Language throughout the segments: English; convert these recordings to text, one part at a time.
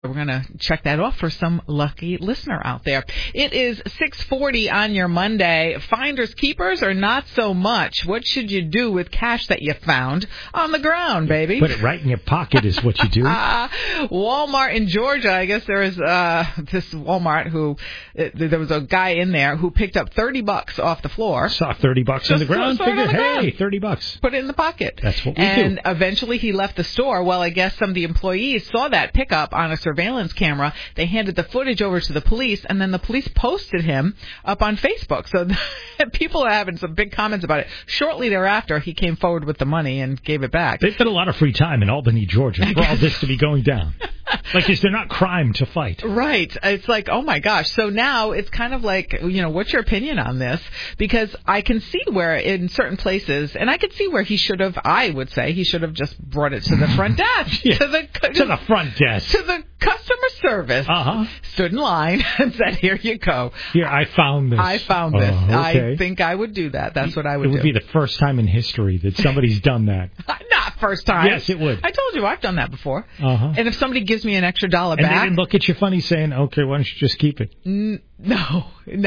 We're going to check that off for some lucky listener out there. It is 6:40 on your Monday. Finders keepers or not so much? What should you do with cash that you found on the ground, baby? Put it right in your pocket is what you do. Walmart in Georgia. I guess there is this Walmart who there was a guy in there who picked up $30 off the floor. Saw $30 on the ground. Figured, hey, $30. Put it in the pocket. That's what we do. And eventually he left the store. Well, I guess some of the employees saw that pickup on a surveillance camera. They handed the footage over to the police, and then the police posted him up on Facebook. So people are having some big comments about it. Shortly thereafter, he came forward with the money and gave it back. They've got a lot of free time in Albany, Georgia, for all this to be going down. Like, is there not crime to fight? Right. It's like, oh, my gosh. So now it's kind of like, what's your opinion on this? Because I can see where in certain places, and I could see where I would say he should have just brought it to the front desk. Yeah, to the front desk. To the customer service. Stood in line and said, here you go. Here, I found this. Okay. I think I would do that. That's what I would do. It would be the first time in history that somebody's done that. Not first time. Yes, it would. I told you I've done that before. And if somebody gives me an extra $1 back. And they didn't look at you funny saying, okay, why don't you just keep it? No.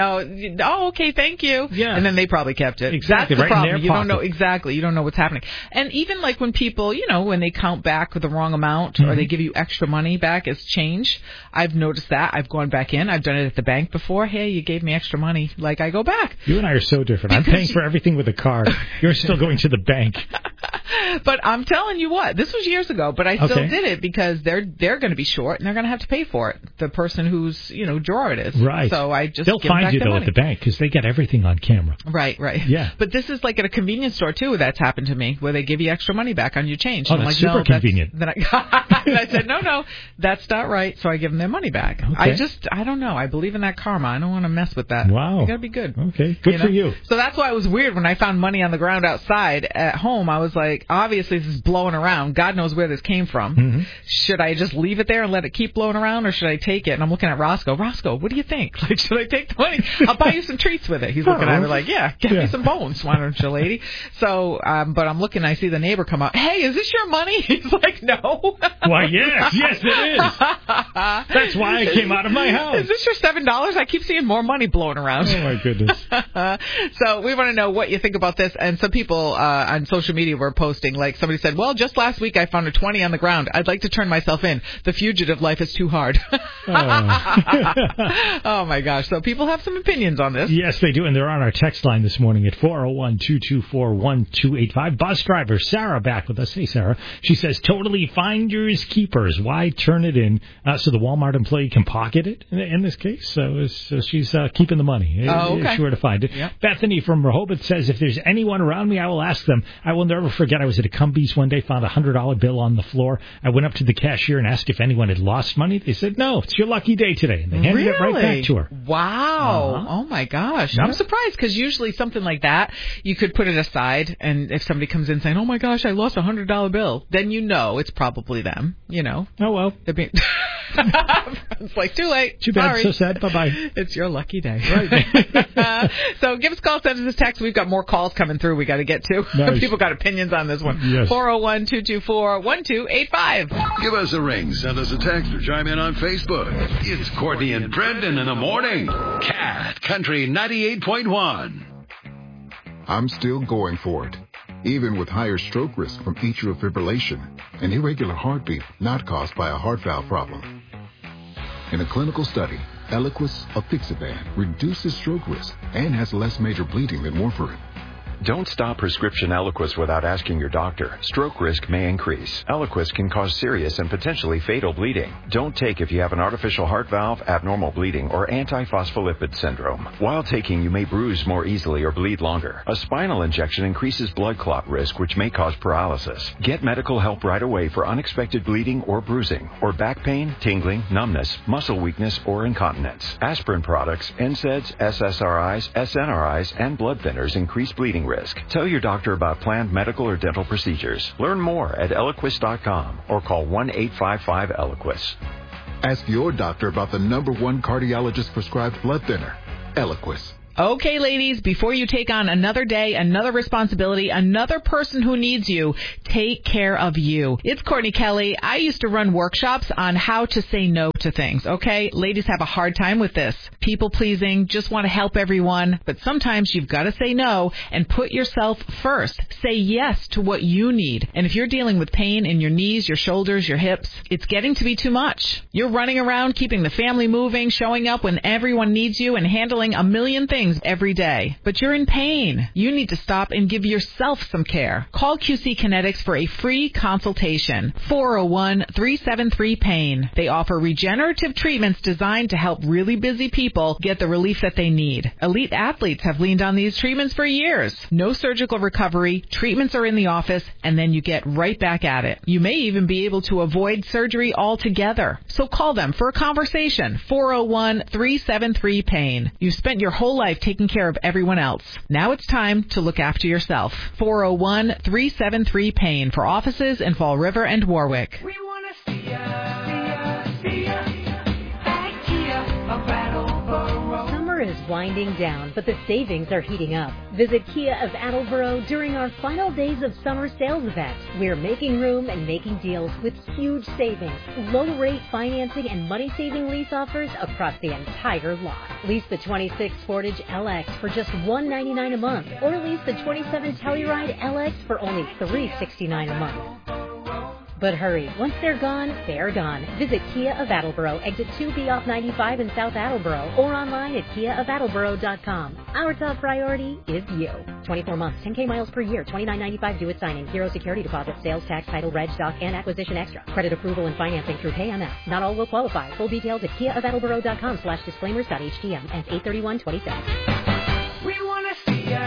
Oh, okay, thank you. Yeah. And then they probably kept it. Exactly. That's the problem. In their you pocket. Don't know exactly. You don't know what's happening. And even like when people, when they count back with the wrong amount or they give you extra money back as change, I've noticed that. I've gone back in. I've done it at the bank before. Hey, you gave me extra money. Like, I go back. You and I are so different. I'm paying for everything with a card. You're still going to the bank. But I'm telling you what, this was years ago, but I still did it because they're going to be short and they're going to have to pay for it. The person whose, drawer it is. Right. So I just They'll find you, though, at the bank because they get everything on camera. Right. Yeah. But this is like at a convenience store, too, that's happened to me, where they give you extra money back on your change. Oh, that's super convenient. Then I said, no, that's not right. So I give them their money back. Okay. I don't know. I believe in that karma. I don't want to mess with that. Wow. You got to be good. Okay. Good for you. So that's why it was weird when I found money on the ground outside at home. I was like, obviously this is blowing around. God knows where this came from. Should I just leave it there and let it keep blowing around, or should I take it? And I'm looking at Roscoe. Roscoe, what do you think? Like, should I take the money? I'll buy you some treats with it. He's looking at me like, get me some bones, why don't you, lady? So, but I'm looking, I see the neighbor come out. Hey, is this your money? He's like, no. Why, yes, it is. That's why I came out of my house. Is this your $7? I keep seeing more money blowing around. Oh, my goodness. So we want to know what you think about this. And some people on social media were posting, like somebody said, well, just last week I found a 20 on the ground. I'd like to turn myself in. The fugitive life is too hard. Oh, my gosh. So people have some opinions on this. Yes, they do. And they're on our text line this morning at 401-224-1285. Bus driver Sarah back with us. Hey, Sarah. She says, totally finders keepers. Why turn it in so the Walmart employee can pocket it in this case? So she's keeping the money. Oh, okay. Sure to find it. Yep. Bethany from Rehoboth says, if there's anyone around me, I will ask them. I will never forget. I was at a Cumbies one day, found a $100 bill on the floor. I went up to the cashier and asked if anyone had lost money. They said, no, it's your lucky day today. And they handed it right back to her. Wow. Oh, my gosh. Yeah. I'm surprised because usually something like that, you could put it aside. And if somebody comes in saying, oh, my gosh, I lost a $100 bill, then it's probably them, Oh, well. It's like, too late. Too bad. Sorry. So sad. Bye-bye. It's your lucky day. Right. So give us a call, send us a text. We've got more calls coming through we got to get to. Nice. People got opinions on this one. Yes. 401-224-1285. Give us a ring, send us a text, or chime in on Facebook. It's Courtney and Brendan in the morning. Cat Country 98.1. I'm still going for it, even with higher stroke risk from atrial fibrillation, an irregular heartbeat not caused by a heart valve problem. In a clinical study, Eliquis apixaban reduces stroke risk and has less major bleeding than warfarin. Don't stop prescription Eliquis without asking your doctor. Stroke risk may increase. Eliquis can cause serious and potentially fatal bleeding. Don't take if you have an artificial heart valve, abnormal bleeding, or antiphospholipid syndrome. While taking, you may bruise more easily or bleed longer. A spinal injection increases blood clot risk, which may cause paralysis. Get medical help right away for unexpected bleeding or bruising, or back pain, tingling, numbness, muscle weakness, or incontinence. Aspirin products, NSAIDs, SSRIs, SNRIs, and blood thinners increase bleeding risk. Tell your doctor about planned medical or dental procedures. Learn more at Eliquis.com or call 1-855-ELIQUIS. Ask your doctor about the #1 cardiologist prescribed blood thinner, Eliquis. Okay, ladies, before you take on another day, another responsibility, another person who needs you, take care of you. It's Courtney Kelly. I used to run workshops on how to say no to things, okay? Ladies have a hard time with this. People pleasing, just want to help everyone, but sometimes you've got to say no and put yourself first. Say yes to what you need. And if you're dealing with pain in your knees, your shoulders, your hips, it's getting to be too much. You're running around keeping the family moving, showing up when everyone needs you, and handling a million things every day. But you're in pain. You need to stop and give yourself some care. Call QC Kinetics for a free consultation. 401-373-PAIN. They offer regenerative treatments designed to help really busy people get the relief that they need. Elite athletes have leaned on these treatments for years. No surgical recovery, treatments are in the office, and then you get right back at it. You may even be able to avoid surgery altogether. So call them for a conversation. 401-373-PAIN. You've spent your whole life taking care of everyone else. Now it's time to look after yourself. 401-373-PAIN for offices in Fall River and Warwick. We want to see ya at Kia of Attleboro. Summer is winding down, but the savings are heating up. Visit Kia of Attleboro during our final days of summer sales event. We're making room and making deals with huge savings, low-rate financing, and money-saving lease offers across the entire lot. Lease the 26 Sportage LX for just $199 a month, or lease the 27 Telluride LX for only $369 a month. But hurry, once they're gone, they're gone. Visit Kia of Attleboro, exit 2B off 95 in South Attleboro, or online at kiaofattleboro.com. Our top priority is you. 24 months, 10K miles per year, $29.95 due at signing, 0 security deposit, sales tax, title, reg, stock, and acquisition extra. Credit approval and financing through PayMS. Not all will qualify. Full details at kiaofattleboro.com/disclaimers.htm. Ends 8/31/26. We want to see ya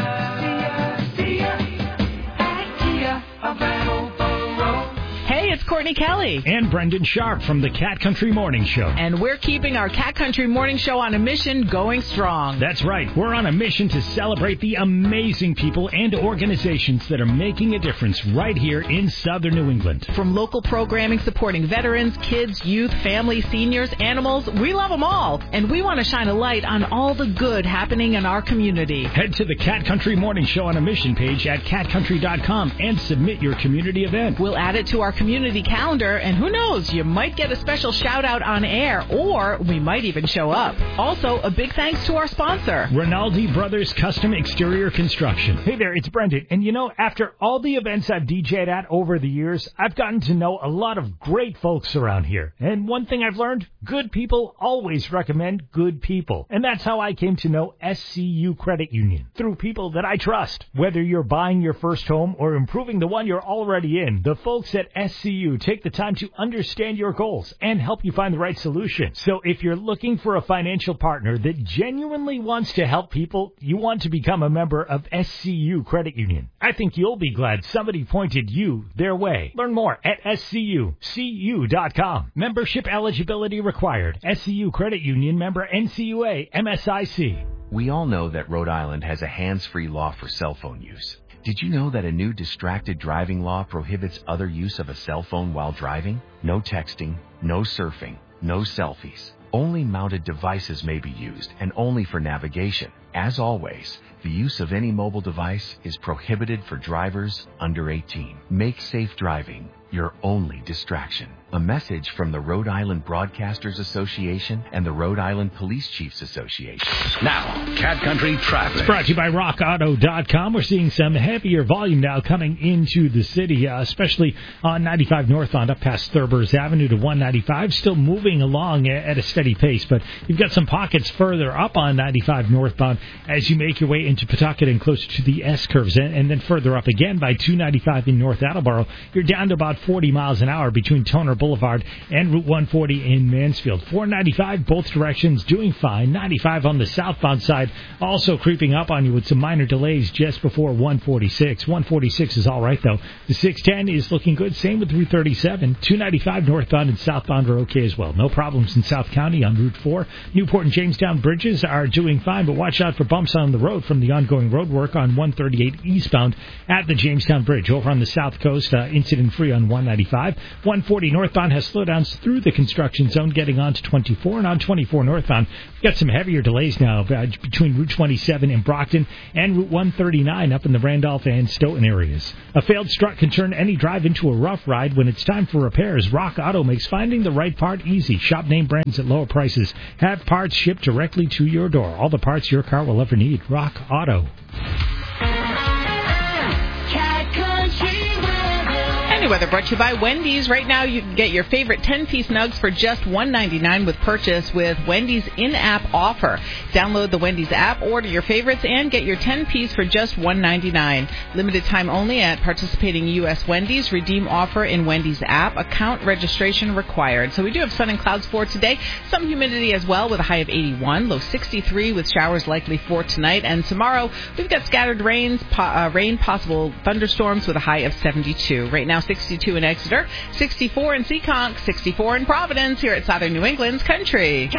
at Kia of Attleboro. Hey, it's Courtney Kelly. And Brendan Sharp from the Cat Country Morning Show. And we're keeping our Cat Country Morning Show on a mission going strong. That's right. We're on a mission to celebrate the amazing people and organizations that are making a difference right here in Southern New England. From local programming supporting veterans, kids, youth, families, seniors, animals, we love them all. And we want to shine a light on all the good happening in our community. Head to the Cat Country Morning Show on a mission page at catcountry.com and submit your community event. We'll add it to our community calendar, and who knows, you might get a special shout out on air, or we might even show up. Also, a big thanks to our sponsor, Rinaldi Brothers Custom Exterior Construction. Hey there, it's Brendan. And you know, after all the events I've DJ'd at over the years, I've gotten to know a lot of great folks around here. And one thing I've learned, good people always recommend good people. And that's how I came to know SCU Credit Union, through people that I trust. Whether you're buying your first home or improving the one you're already in, the folks at SCU take the time to understand your goals and help you find the right solution. So if you're looking for a financial partner that genuinely wants to help people, you want to become a member of SCU Credit Union. I think you'll be glad somebody pointed you their way. Learn more at scucu.com. Membership eligibility required. SCU Credit Union, member NCUA, MSIC. We all know that Rhode Island has a hands-free law for cell phone use. Did you know that a new distracted driving law prohibits other use of a cell phone while driving? No texting, no surfing, no selfies. Only mounted devices may be used, and only for navigation. As always, the use of any mobile device is prohibited for drivers under 18. Make safe driving your only distraction. A message from the Rhode Island Broadcasters Association and the Rhode Island Police Chiefs Association. Now, Cat Country Traffic. It's brought to you by RockAuto.com. We're seeing some heavier volume now coming into the city, especially on 95 northbound up past Thurbers Avenue to 195. Still moving along at a steady pace, but you've got some pockets further up on 95 northbound as you make your way into Pawtucket and closer to the S-curves. And then further up again by 295 in North Attleboro, you're down to about 40 miles an hour between Toner Boulevard and Route 140 in Mansfield. 495, both directions doing fine. 95 on the southbound side, also creeping up on you with some minor delays just before 146. 146 is all right, though. The 610 is looking good. Same with Route 37. 295 northbound and southbound are okay as well. No problems in South County on Route 4. Newport and Jamestown bridges are doing fine, but watch out for bumps on the road from the ongoing road work on 138 eastbound at the Jamestown Bridge. Over on the south coast, incident-free on on 195. 140 northbound has slowdowns through the construction zone getting on to 24. And on 24 northbound, we've got some heavier delays now between Route 27 in Brockton and Route 139 up in the Randolph and Stoughton areas. A failed strut can turn any drive into a rough ride when it's time for repairs. Rock Auto makes finding the right part easy. Shop name brands at lower prices. Have parts shipped directly to your door. All the parts your car will ever need. Rock Auto. Any weather brought to you by Wendy's. Right now, you can get your favorite 10-piece nugs for just $1.99 with purchase with Wendy's in-app offer. Download the Wendy's app, order your favorites, and get your 10-piece for just $1.99. Limited time only at participating U.S. Wendy's. Redeem offer in Wendy's app. Account registration required. So we do have sun and clouds for today. Some humidity as well with a high of 81. Low 63 with showers likely for tonight. And tomorrow, we've got scattered rain, possible thunderstorms with a high of 72. Right now, 62 in Exeter, 64 in Seekonk, 64 in Providence here at Southern New England's Country.